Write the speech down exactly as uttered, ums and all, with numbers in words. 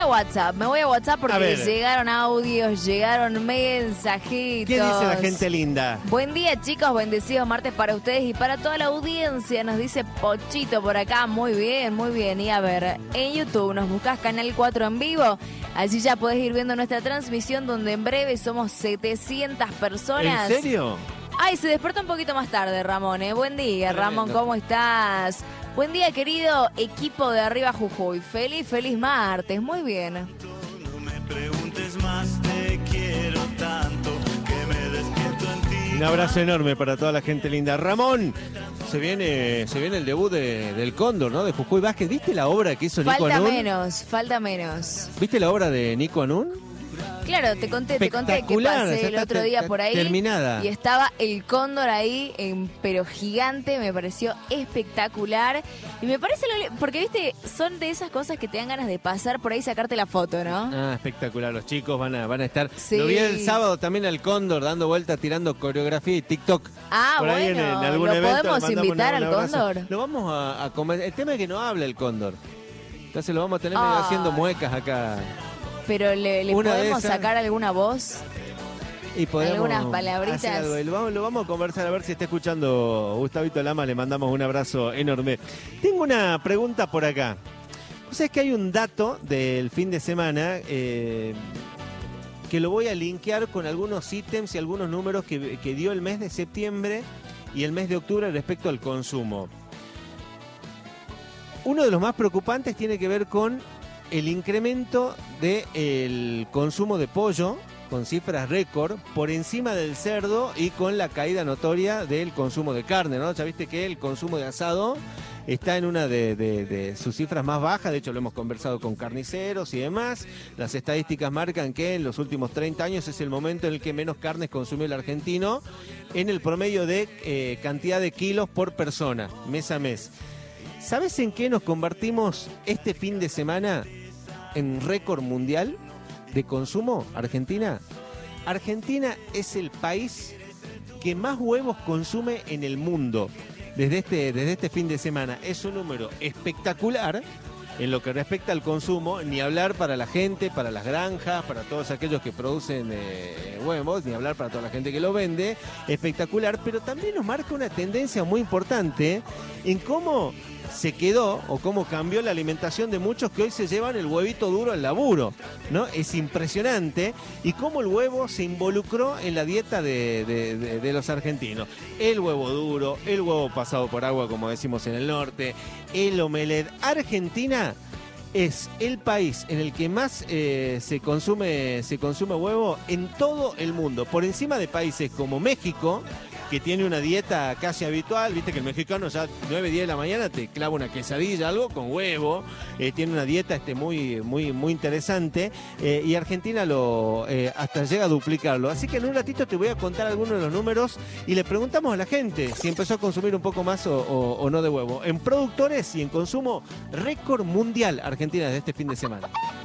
WhatsApp, me voy a WhatsApp porque llegaron audios, llegaron mensajitos. ¿Qué dice la gente linda? Buen día, chicos, bendecidos martes para ustedes y para toda la audiencia, nos dice Pochito por acá. Muy bien, muy bien. Y a ver, en YouTube nos buscas Canal cuatro en vivo, allí ya podés ir viendo nuestra transmisión donde en breve somos setecientas personas. ¿En serio? Ay, se despertó un poquito más tarde, Ramón, ¿eh? Buen día, Tremendo. Ramón, ¿cómo estás? Buen día, querido equipo de Arriba Jujuy. Feliz, feliz martes. Muy bien. No me preguntes más, te quiero tanto que me despierto en ti. Un abrazo enorme para toda la gente linda. Ramón, se viene, se viene el debut de, del Cóndor, ¿no? De Jujuy Vázquez. ¿Viste la obra que hizo Nico Anún? Falta menos, falta menos. ¿Viste la obra de Nico Anún? Claro, te conté, te conté que pasé el otro día por ahí. Terminada. Y estaba el cóndor ahí, en, pero gigante, me pareció espectacular. Y me parece, lo, porque viste, son de esas cosas que te dan ganas de pasar por ahí y sacarte la foto, ¿no? Ah, espectacular, los chicos van a, van a estar. Sí. Lo vi el sábado también al Cóndor, dando vueltas, tirando coreografía y TikTok. Ah, por bueno, ahí en, en algún ¿lo evento, podemos invitar un, un al Cóndor? Lo vamos a, a comer. El tema es que no habla el Cóndor. Entonces lo vamos a tener medio Ah. haciendo muecas acá. Pero le, le podemos sacar alguna voz, y podemos algunas palabritas. Algo. Lo, vamos, lo vamos a conversar a ver si está escuchando Gustavito Lama. Le mandamos un abrazo enorme. Tengo una pregunta por acá. O sea, es que hay un dato del fin de semana eh, que lo voy a linkear con algunos ítems y algunos números que, que dio el mes de septiembre y el mes de octubre respecto al consumo. Uno de los más preocupantes tiene que ver con el incremento del consumo de pollo, con cifras récord, por encima del cerdo y con la caída notoria del consumo de carne, ¿no? Ya viste que el consumo de asado está en una de, de, de sus cifras más bajas, de hecho lo hemos conversado con carniceros y demás. Las estadísticas marcan que en los últimos treinta años es el momento en el que menos carnes consumió el argentino en el promedio de eh, cantidad de kilos por persona, mes a mes. ¿Sabes en qué nos convertimos este fin de semana en récord mundial de consumo? Argentina. Argentina es el país que más huevos consume en el mundo desde este, desde este fin de semana. Es un número espectacular en lo que respecta al consumo, ni hablar para la gente, para las granjas, para todos aquellos que producen eh, huevos, ni hablar para toda la gente que lo vende. Espectacular, pero también nos marca una tendencia muy importante en cómo se quedó o cómo cambió la alimentación de muchos que hoy se llevan el huevito duro al laburo, ¿no? Es impresionante y cómo el huevo se involucró en la dieta de, de, de, de los argentinos. El huevo duro, el huevo pasado por agua, como decimos en el norte, el omelette. Argentina es el país en el que más eh, se consume, se consume huevo en todo el mundo, por encima de países como México, que tiene una dieta casi habitual. Viste que el mexicano ya nueve, diez de la mañana te clava una quesadilla, algo con huevo. Eh, tiene una dieta este, muy, muy, muy interesante. Eh, y Argentina lo eh, hasta llega a duplicarlo. Así que en un ratito te voy a contar algunos de los números y le preguntamos a la gente si empezó a consumir un poco más o, o, o no de huevo. En productores y en consumo, récord mundial Argentina desde este fin de semana.